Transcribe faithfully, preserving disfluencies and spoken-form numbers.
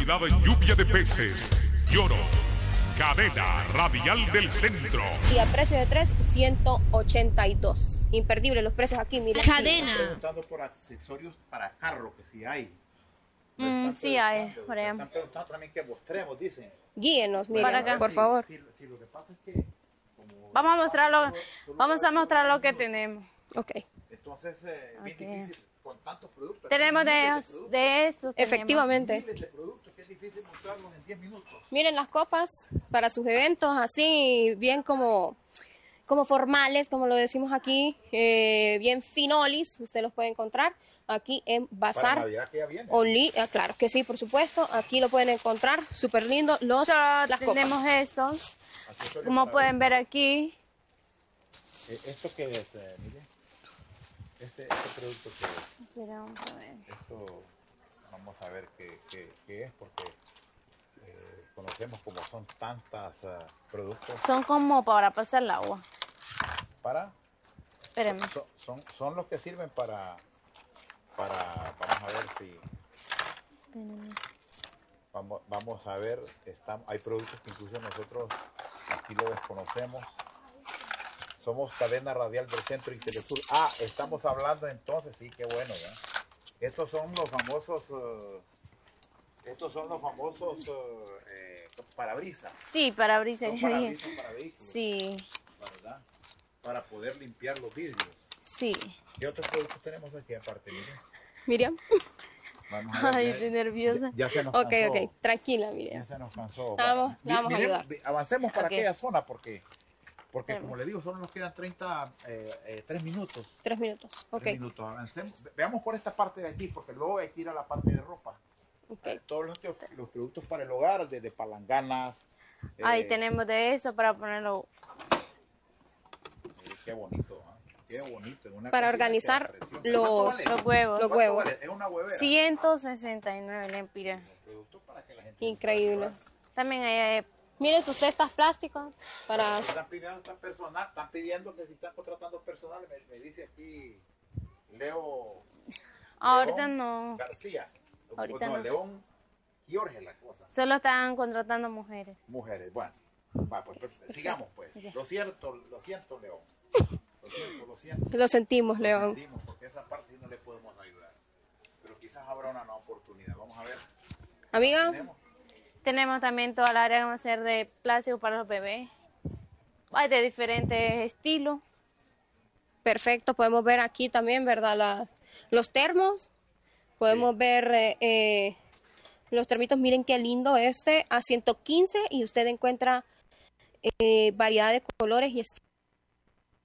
velocidad lluvia de peces. Lloro. Cadena radial del centro. Y a precio de tres, ciento ochenta y dos. Imperdible los precios aquí, miren. Cadena. Están preguntando por accesorios para carro, que si hay. Mm, sí hay, por Están ejemplo. preguntando también que mostremos, dicen. Guíenos, Para miren, acá. por Si- favor. Si, si lo que pasa es que... como- Vamos a mostrarlo, vamos a mostrar lo que tenemos. Ok. Entonces, eh, bien Ok. difícil con tantos productos. Tenemos de, Miles esos- productos, de estos. tenemos. Efectivamente. miles de productos que es difícil mostrarlos en diez minutos. Miren las copas para sus eventos, así bien como, como formales, como lo decimos aquí, eh, bien finolis. Usted los puede encontrar aquí en Para Bazar Navidad que ya viene. Only. Ah, claro que sí, por supuesto. Aquí lo pueden encontrar, súper lindo. Los, Solo las tenemos copas. estos, Accesorios como para pueden ver vehículos. aquí. Eh, ¿Esto qué es, eh, mire? Este, este producto que es. Espera, vamos a ver. Esto, vamos a ver qué, qué, qué es, porque eh, conocemos como son tantos productos Son como para pasar el agua. para... Espérenme. Son, son, son los que sirven para, para... Vamos a ver si... espérenme. Vamos, vamos a ver, estamos, hay productos que incluso nosotros aquí lo desconocemos. Somos cadena radial del centro y Telesur. Ah, estamos hablando entonces, sí, qué bueno, ¿ya? Estos son los famosos, eh, estos son los famosos eh, eh, parabrisas. Sí, para abrirse. Son parabrisas para vehículos, Sí, ¿verdad? Para poder limpiar los vidrios. sí. ¿Qué otros productos tenemos aquí aparte? Miren. Miriam. Vamos a ver, Ay, ya- estoy nerviosa. Ya, ya se nos Ok, cansó. ok. Tranquila, Ya Miriam. se nos cansó. Vamos, Mi- la vamos a miremos, ayudar. vi- Avancemos para Ok. aquella zona porque, porque Espérame. como le digo, solo nos quedan treinta, eh, eh, tres minutos. Tres minutos. Ok. Tres minutos. Avancemos. Ve- Veamos por esta parte de aquí porque luego hay que ir a la parte de ropa. Ok. Eh, Todos los, que- los productos para el hogar, desde palanganas. eh, Ahí tenemos de eso para ponerlo. eh, qué bonito, ¿ah? Qué bonito. En una Para cocina organizar queda precioso. los- ¿Cuánto vale? los huevos. Los ¿Cuánto huevos. vale? Es una huevera. ciento sesenta y nueve lempiras. Los productos para que la gente Increíble. También hay eh, Miren sus cestas plásticas para... Están pidiendo, están personal, están pidiendo que si están contratando personal, me, me dice aquí Leo. ahorita León no. García. Ahorita no, no. León Jorge la cosa. Solo están contratando mujeres. Mujeres, bueno. Va, pues, perfecto. Sigamos pues. Lo siento, lo siento, León. Lo siento, lo siento. Lo sentimos, Lo León. sentimos, porque esa parte sí no le podemos ayudar. Pero quizás habrá una nueva oportunidad. Vamos a ver. Amiga, Tenemos. Tenemos también toda la área que va a ser de plástico para los bebés. Hay de diferentes estilos. perfecto. Podemos ver aquí también, ¿verdad? La- los termos. Podemos ver eh, eh, los termitos. Miren qué lindo este a ciento quince y usted encuentra eh, variedad de colores y estilos.